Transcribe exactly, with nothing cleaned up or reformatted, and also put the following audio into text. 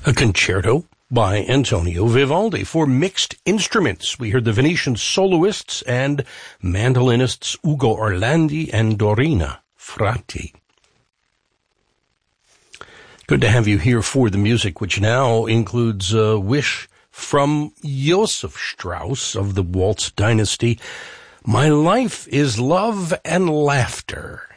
A concerto by Antonio Vivaldi for mixed instruments. We heard the Venetian soloists and mandolinists Ugo Orlandi and Dorina Frati. Good to have you here for the music, which now includes a wish from Joseph Strauss of the Waltz dynasty. My life is love and laughter.